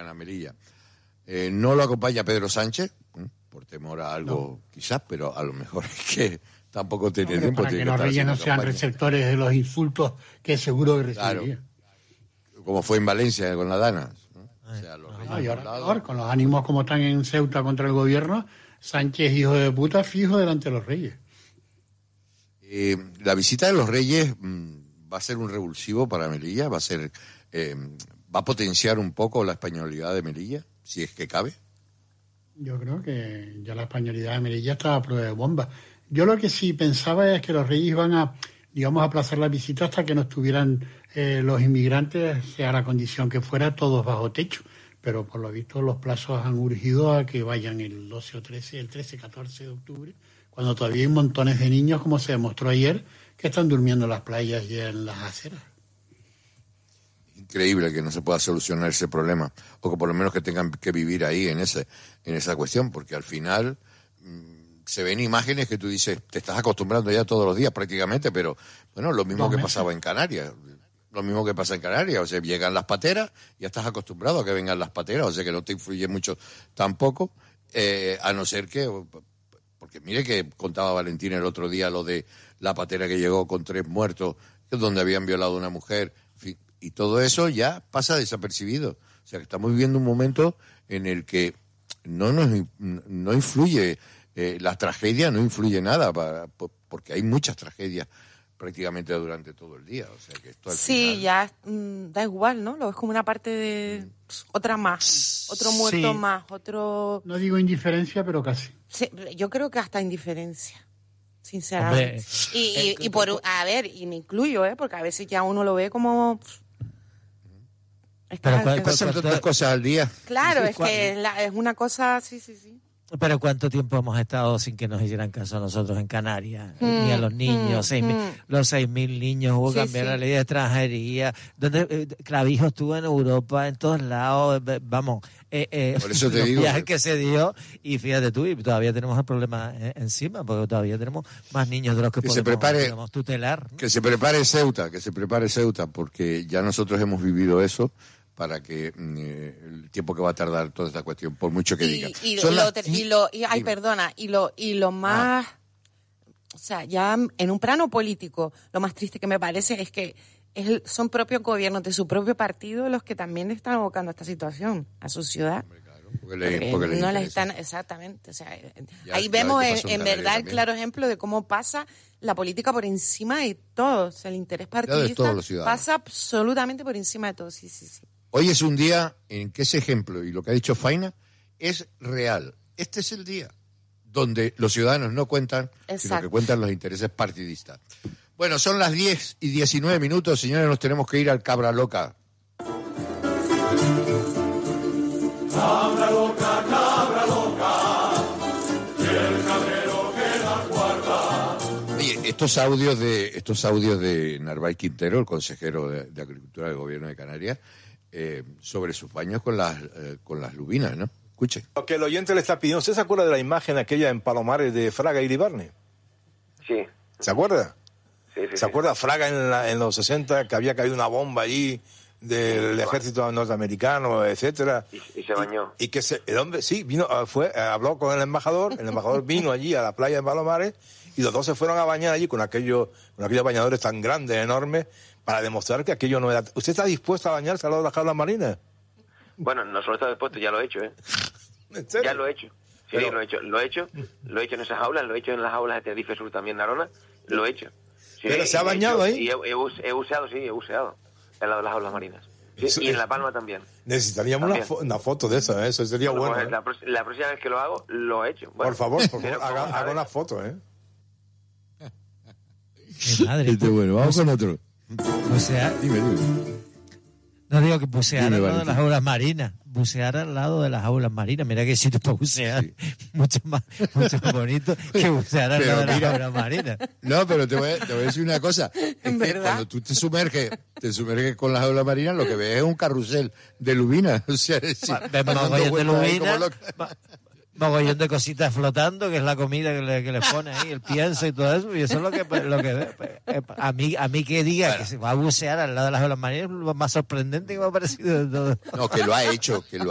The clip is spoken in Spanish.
a Melilla. No lo acompaña Pedro Sánchez, por temor a algo quizás, pero a lo mejor es que tampoco tiene tiempo. Para que los reyes no sean receptores de los insultos que seguro que recibiría. Claro, como fue en Valencia con la Dana. O sea, los reyes y ahora peor, con los ánimos como están en Ceuta contra el gobierno, Sánchez, hijo de puta, fijo delante de los reyes. La visita de los reyes va a ser un revulsivo para Melilla, va a potenciar un poco la españolidad de Melilla, si es que cabe. Yo creo que ya la españolidad de Melilla está a prueba de bomba. Yo lo que sí pensaba es que los reyes iban a, digamos, aplazar la visita hasta que no estuvieran los inmigrantes, sea la condición que fuera, todos bajo techo. Pero por lo visto los plazos han urgido a que vayan el 12 o 13, el 13, 14 de octubre, cuando todavía hay montones de niños, como se demostró ayer, que están durmiendo en las playas y en las aceras. Increíble que no se pueda solucionar ese problema, o que por lo menos que tengan que vivir ahí en esa cuestión, porque al final se ven imágenes que tú dices, te estás acostumbrando ya todos los días prácticamente, pero bueno, lo mismo que pasaba en Canarias. Lo mismo que pasa en Canarias, o sea, llegan las pateras, ya estás acostumbrado a que vengan las pateras, o sea que no te influye mucho tampoco, a no ser que, porque mire que contaba Valentín el otro día lo de la patera que llegó con 3 muertos, donde habían violado a una mujer, en fin, y todo eso ya pasa desapercibido. O sea que estamos viviendo un momento en el que no influye, la tragedia no influye nada, porque hay muchas tragedias prácticamente durante todo el día, o sea que esto al final... ya da igual, ¿no? Lo ves como una parte de otra más, otro muerto más, otro... No digo indiferencia, pero casi. Sí, yo creo que hasta indiferencia, sinceramente. Y me incluyo, porque a veces ya uno lo ve como... Pasan tantas cosas al día. Claro, es que es una cosa, sí. Pero ¿cuánto tiempo hemos estado sin que nos hicieran caso a nosotros en Canarias? Ni a los niños, los 6.000 niños, hubo que cambiar la ley de extranjería, donde Clavijo estuvo en Europa, en todos lados, vamos, por eso te digo, viajes que se dio, y fíjate tú, y todavía tenemos el problema encima, porque todavía tenemos más niños de los que podemos tutelar, ¿no? Que se prepare Ceuta, porque ya nosotros hemos vivido eso, para que el tiempo que va a tardar toda esta cuestión, por mucho que diga. Y lo más, o sea, ya en un plano político, lo más triste que me parece es que son propios gobiernos de su propio partido los que también le están abocando a esta situación, a su ciudad. Porque no les están, exactamente, o sea, ahí vemos en verdad el claro ejemplo de cómo pasa la política por encima de todo, o sea, el interés partidista pasa absolutamente por encima de todo, sí. Hoy es un día en que ese ejemplo y lo que ha dicho Faina es real. Este es el día donde los ciudadanos no cuentan, sino que cuentan los intereses partidistas. Bueno, son las 10:19, señores, nos tenemos que ir al Cabra Loca. Cabra loca, y el cabrero que la guarda. Oye, estos audios de Narváez Quintero, el consejero de Agricultura del Gobierno de Canarias, sobre sus baños con las lubinas, ¿no? Escuche. Lo que el oyente le está pidiendo, ¿usted se acuerda de la imagen aquella en Palomares de Fraga y Iribarne? Sí. ¿Se acuerda? Sí. ¿Se acuerda Fraga en los 60 que había caído una bomba allí del ejército norteamericano, etcétera? Y se bañó. Y que el hombre, sí, vino, habló con el embajador vino allí a la playa de Palomares y los dos se fueron a bañar allí con aquellos bañadores tan grandes, enormes, para demostrar que aquello no era... ¿Usted está dispuesto a bañarse al lado de las jaulas marinas? Bueno, no solo está dispuesto, ya lo he hecho, ¿eh? ¿En serio? Ya lo he hecho. Sí, lo he hecho. Lo he hecho en esas jaulas, lo he hecho en las jaulas de Tenerife Sur también de Arona, lo he hecho. Sí, ¿Pero se ha bañado ahí? Y he buceado al lado de las jaulas marinas. Sí, y en La Palma también. Necesitaríamos una foto de eso, ¿eh? Eso sería bueno. Pues, la próxima vez que lo hago, lo he hecho. Bueno, por favor, haga una foto, ¿eh? Madre. Bueno, vamos con otro. Bucear. Dime. No digo que bucear al lado de las aulas marinas. Bucear al lado de las aulas marinas. Mira qué sitio para bucear. Sí. Mucho más bonito que bucear al lado de las aulas marinas. No, pero te voy a decir una cosa. Es que cuando tú te sumerges con las aulas marinas, lo que ves es un carrusel de lubinas. O sea, mogollón de lubinas, mogollón de cositas flotando, que es la comida que les pone ahí, el pienso y todo eso, y eso es lo que ve. A mí que diga que se va a bucear al lado de las aulas marinas es lo más sorprendente que me ha parecido de todo. No, que lo ha hecho.